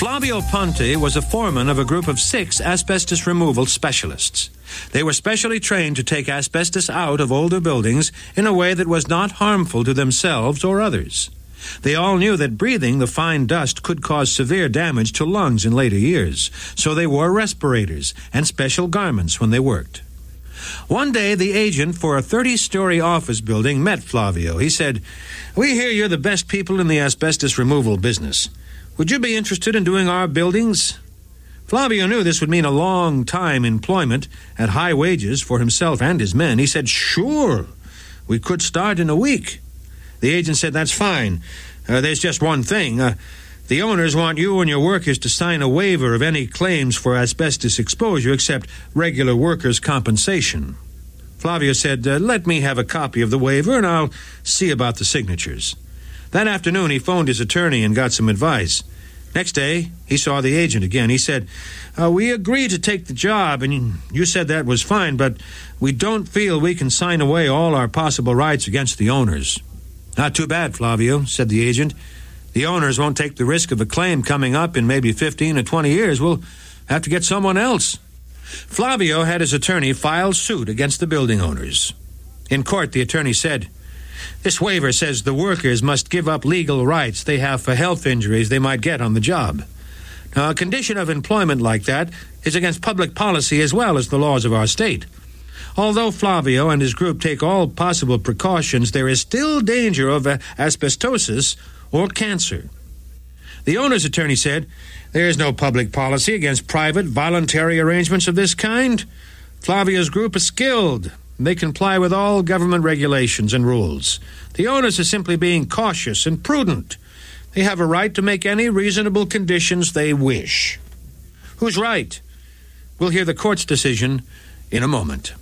Flavio Ponte was a foreman of a group of 6 asbestos removal specialists. They were specially trained to take asbestos out of older buildings in a way that was not harmful to themselves or others. They all knew that breathing the fine dust could cause severe damage to lungs in later years, so they wore respirators and special garments when they worked. One day, the agent for a 30-story office building met Flavio. He said, "We hear you're the best people in the asbestos removal business. Would you be interested in doing our buildings?" Flavio knew this would mean a long time employment at high wages for himself and his men. He said, "Sure, we could start in a week." The agent said, "That's fine. There's just one thing. The owners want you and your workers to sign a waiver of any claims for asbestos exposure except regular workers' compensation." Flavio said, "Let me have a copy of the waiver and I'll see about the signatures." That afternoon, he phoned his attorney and got some advice. Next day, he saw the agent again. He said, "We agreed to take the job, and you said that was fine, but we don't feel we can sign away all our possible rights against the owners." "Not too bad, Flavio," said the agent. "The owners won't take the risk of a claim coming up in maybe 15 or 20 years. We'll have to get someone else." Flavio had his attorney file suit against the building owners. In court, the attorney said, "This waiver says the workers must give up legal rights they have for health injuries they might get on the job. Now, a condition of employment like that is against public policy as well as the laws of our state. Although Flavio and his group take all possible precautions, there is still danger of asbestosis or cancer." The owner's attorney said, "There is no public policy against private, voluntary arrangements of this kind. Flavio's group is skilled. They comply with all government regulations and rules. The owners are simply being cautious and prudent. They have a right to make any reasonable conditions they wish." Who's right? We'll hear the court's decision in a moment.